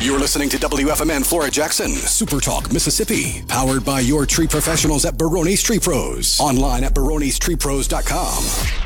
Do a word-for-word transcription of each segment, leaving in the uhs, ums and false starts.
You're listening to W F M N Flora Jackson, Super Talk, Mississippi. Powered by your tree professionals at Barone's Tree Pros. Online at barones tree pros dot com.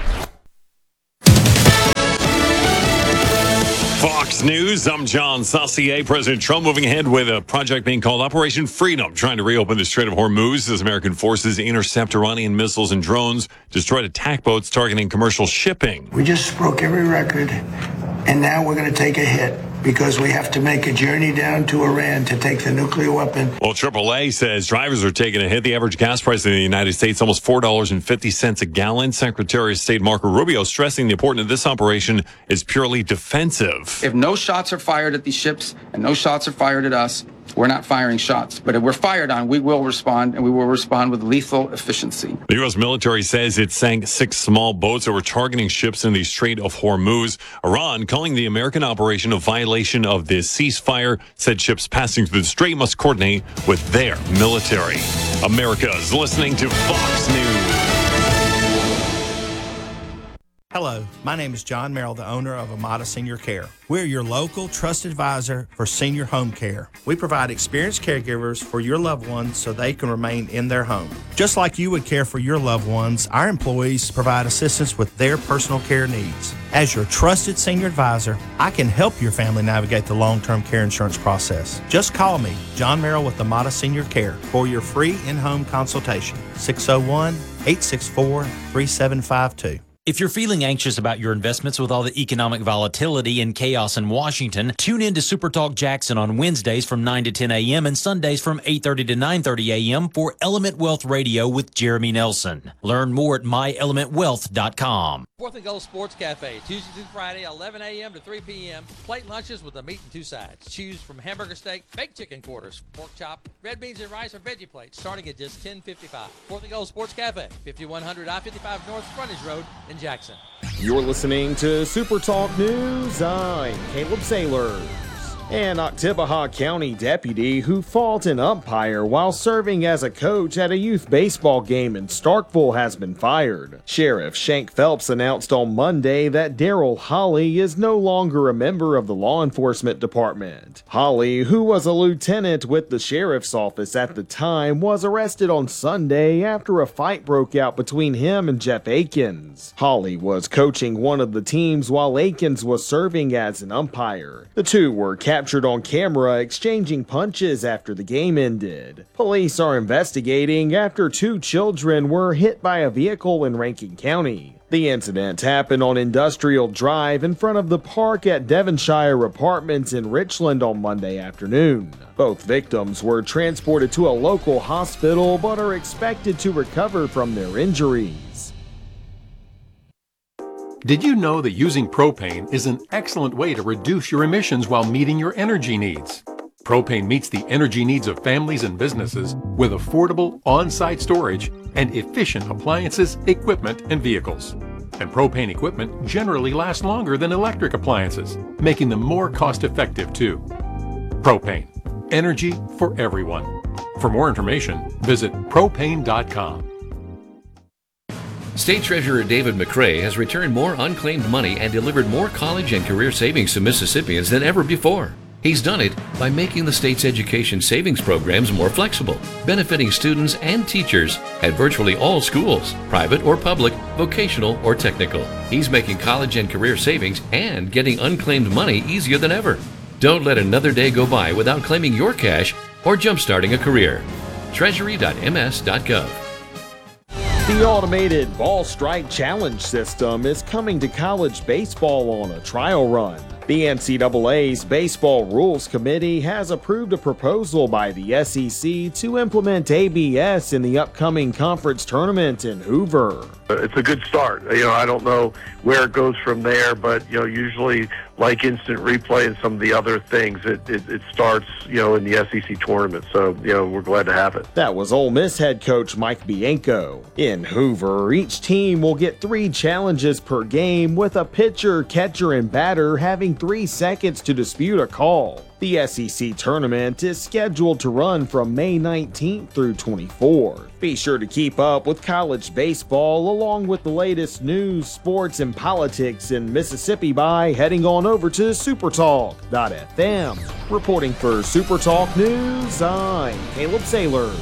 Fox News, I'm John Saucier. President Trump moving ahead with a project being called Operation Freedom, trying to reopen the Strait of Hormuz as American forces intercept Iranian missiles and drones, destroyed attack boats targeting commercial shipping. We just broke every record, and now we're going to take a hit because we have to make a journey down to Iran to take the nuclear weapon. Well, triple A says drivers are taking a hit. The average gas price in the United States, almost four dollars and fifty cents a gallon. Secretary of State Marco Rubio stressing the importance of this operation is purely defensive. If no shots are fired at these ships and no shots are fired at us, we're not firing shots. But if we're fired on, we will respond, and we will respond with lethal efficiency. The U S military says it sank six small boats that were targeting ships in the Strait of Hormuz. Iran, calling the American operation a violation of the ceasefire, said ships passing through the strait must coordinate with their military. America is listening to Fox News. Hello, my name is John Merrill, the owner of Amada Senior Care. We're your local trusted advisor for senior home care. We provide experienced caregivers for your loved ones so they can remain in their home. Just like you would care for your loved ones, our employees provide assistance with their personal care needs. As your trusted senior advisor, I can help your family navigate the long-term care insurance process. Just call me, John Merrill with Amada Senior Care, for your free in-home consultation, six oh one, eight six four, three seven five two. If you're feeling anxious about your investments with all the economic volatility and chaos in Washington, tune in to Super Talk Jackson on Wednesdays from nine to ten a.m. and Sundays from eight thirty to nine thirty a.m. for Element Wealth Radio with Jeremy Nelson. Learn more at my element wealth dot com. Fourth and Goal Sports Cafe, Tuesday through Friday, eleven a.m. to three p.m. Plate lunches with a meat and two sides. Choose from hamburger steak, baked chicken quarters, pork chop, red beans and rice, or veggie plates, starting at just ten fifty-five. Fourth and Goal Sports Cafe, fifty-one hundred I fifty-five North Frontage Road in Jackson. You're listening to Super Talk News. I'm Caleb Sailors. An Oktibbeha County deputy who fought an umpire while serving as a coach at a youth baseball game in Starkville has been fired. Sheriff Shank Phelps announced on Monday that Daryl Holly is no longer a member of the law enforcement department. Holly, who was a lieutenant with the sheriff's office at the time, was arrested on Sunday after a fight broke out between him and Jeff Akins. Holly was coaching one of the teams while Akins was serving as an umpire. The two were captured captured on camera exchanging punches after the game ended. Police are investigating after two children were hit by a vehicle in Rankin County. The incident happened on Industrial Drive in front of the park at Devonshire Apartments in Richland on Monday afternoon. Both victims were transported to a local hospital but are expected to recover from their injuries. Did you know that using propane is an excellent way to reduce your emissions while meeting your energy needs? Propane meets the energy needs of families and businesses with affordable on-site storage and efficient appliances, equipment, and vehicles. And propane equipment generally lasts longer than electric appliances, making them more cost-effective too. Propane. Energy for everyone. For more information, visit propane dot com. State Treasurer David McRae has returned more unclaimed money and delivered more college and career savings to Mississippians than ever before. He's done it by making the state's education savings programs more flexible, benefiting students and teachers at virtually all schools, private or public, vocational or technical. He's making college and career savings and getting unclaimed money easier than ever. Don't let another day go by without claiming your cash or jumpstarting a career. treasury dot m s dot gov. The automated ball strike challenge system is coming to college baseball on a trial run. The N C double A's Baseball Rules Committee has approved a proposal by the S E C to implement A B S in the upcoming conference tournament in Hoover. It's a good start. You know, I don't know where it goes from there, but, you know, usually like instant replay and some of the other things, it, it, it starts, you know, in the S E C tournament. So, you know, we're glad to have it. That was Ole Miss head coach Mike Bianco. In Hoover, each team will get three challenges per game, with a pitcher, catcher, and batter having three seconds to dispute a call. The S E C tournament is scheduled to run from May nineteenth through twenty-fourth. Be sure to keep up with college baseball along with the latest news, sports, and politics in Mississippi by heading on over to supertalk dot f m. Reporting for Super Talk News, I'm Caleb Sailors.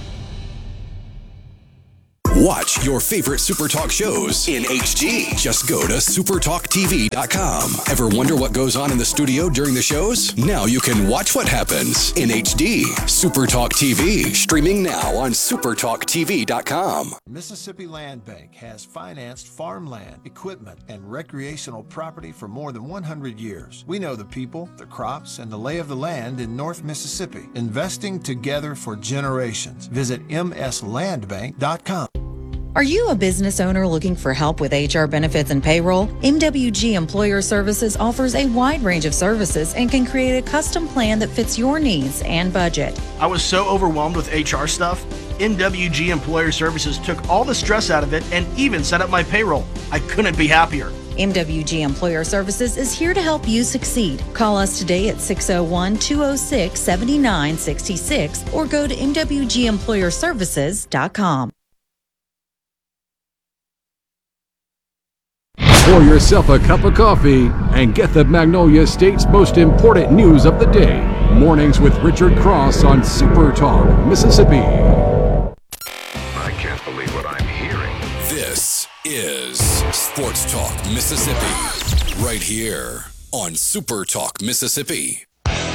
Watch your favorite Super Talk shows in H D. Just go to super talk t v dot com. Ever wonder what goes on in the studio during the shows? Now you can watch what happens in H D. Super Talk T V, streaming now on super talk t v dot com. Mississippi Land Bank has financed farmland, equipment, and recreational property for more than one hundred years. We know the people, the crops, and the lay of the land in North Mississippi, investing together for generations. Visit m s land bank dot com. Are you a business owner looking for help with H R benefits and payroll? M W G Employer Services offers a wide range of services and can create a custom plan that fits your needs and budget. I was so overwhelmed with H R stuff. M W G Employer Services took all the stress out of it and even set up my payroll. I couldn't be happier. M W G Employer Services is here to help you succeed. Call us today at six oh one, two oh six, seven nine six six or go to m w g employer services dot com. Pour yourself a cup of coffee and get the Magnolia State's most important news of the day. Mornings with Richard Cross on Super Talk, Mississippi. I can't believe what I'm hearing. This is Sports Talk Mississippi, right here on Super Talk Mississippi.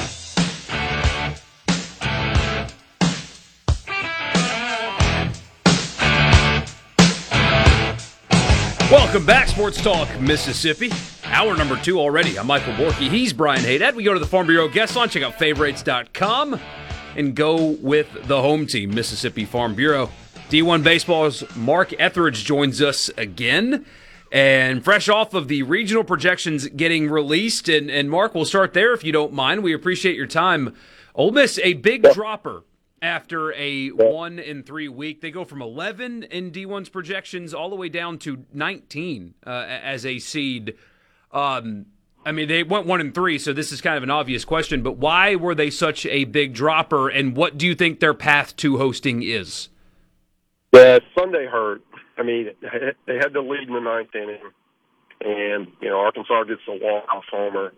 Welcome back, Sports Talk Mississippi. Hour number two already. I'm Michael Borky. He's Brian Haydad. We go to the Farm Bureau guest line. Check out favorites dot com and go with the home team, Mississippi Farm Bureau. D one Baseball's Mark Etheridge joins us again. And fresh off of the regional projections getting released. And, and Mark, we'll start there if you don't mind. We appreciate your time. Ole Miss, a big dropper. After a one and three week, they go from eleven in D one's projections all the way down to nineteen uh, as a seed. Um, I mean, they went one and three, so this is kind of an obvious question. But why were they such a big dropper, and what do you think their path to hosting is? Yeah, Sunday hurt. I mean, they had the lead in the ninth inning, and you know Arkansas gets a walk-off homer,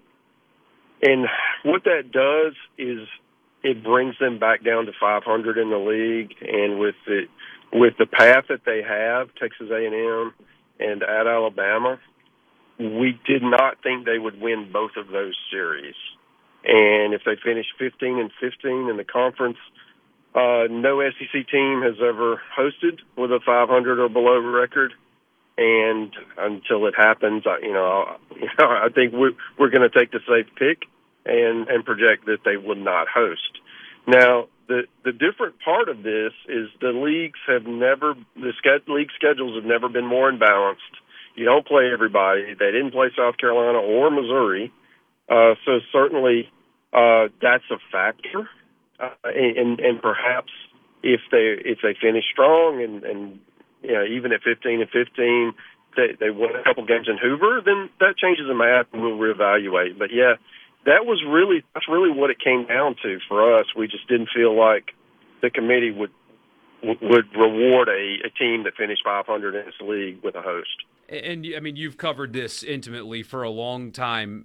and what that does is it brings them back down to five hundred in the league, and with the with the path that they have, Texas A and M and at Alabama, we did not think they would win both of those series. And if they finish fifteen and fifteen in the conference, uh, no S E C team has ever hosted with a five hundred or below record. And until it happens, I, you know, you know, I think we're we're going to take the safe pick and and project that they would not host. Now, the the different part of this is the leagues have never the ske- league schedules have never been more imbalanced. You don't play everybody. They didn't play South Carolina or Missouri, uh, so certainly uh, that's a factor. Uh, and and perhaps if they if they finish strong and and you know even at fifteen and fifteen. They, they won a couple games in Hoover, then that changes the math and we'll reevaluate. But yeah, that was really that's really what it came down to for us. We just didn't feel like the committee would would reward a, a team that finished five hundred in this league with a host. And, I mean, you've covered this intimately for a long time.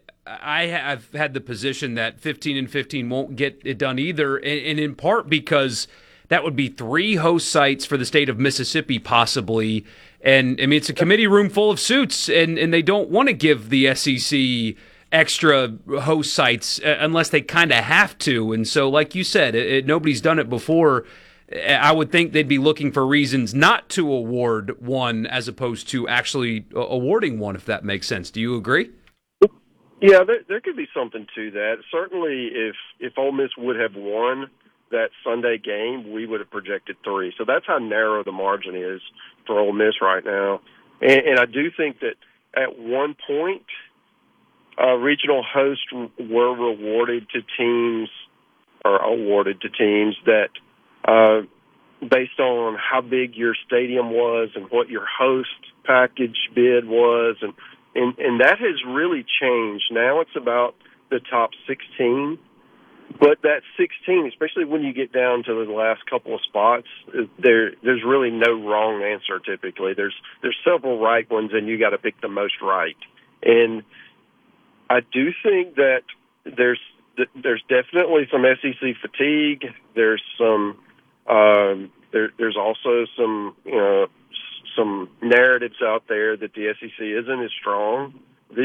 I have had the position that fifteen and fifteen won't get it done either, and in part because that would be three host sites for the state of Mississippi possibly. And, I mean, it's a committee room full of suits, and, and they don't want to give the S E C extra host sites unless they kind of have to. And so, like you said, it, it, nobody's done it before. I would think they'd be looking for reasons not to award one as opposed to actually awarding one, if that makes sense. Do you agree? Yeah, there, there could be something to that. Certainly, if, if Ole Miss would have won that Sunday game, we would have projected three. So that's how narrow the margin is for Ole Miss right now. And, and I do think that at one point, uh, regional hosts were rewarded to teams or awarded to teams that uh, based on how big your stadium was and what your host package bid was. And, and, and that has really changed. Now it's about the top sixteen. But that sixteen, especially when you get down to the last couple of spots, there there's really no wrong answer typically. There's there's several right ones, and you got to pick the most right. And I do think that there's there's definitely some S E C fatigue. There's some um, there, there's also some you know some narratives out there that the S E C isn't as strong